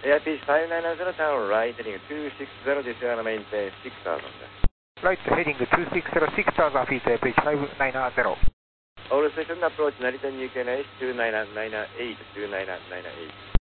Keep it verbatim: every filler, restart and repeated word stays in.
Airfish five nine zero, turn right heading two six zero, disregard maintain six thousand. Right heading two six zero, six thousand feet, Airfish five nine zero. All station approach Narita New K N H two nine nine eight, two nine nine eight.